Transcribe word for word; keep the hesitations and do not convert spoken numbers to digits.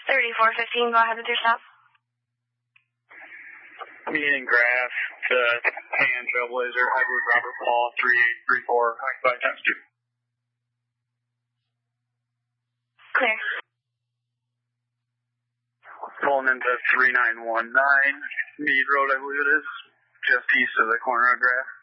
thirty-four fifteen, go ahead with your stop. Meeting Graph to Pan Trailblazer, Highwood Robert Paul, three eight three four, occupied times two. Clear. Pulling into three nine one nine, Mead Road, I believe it is, just east of the corner of Graph.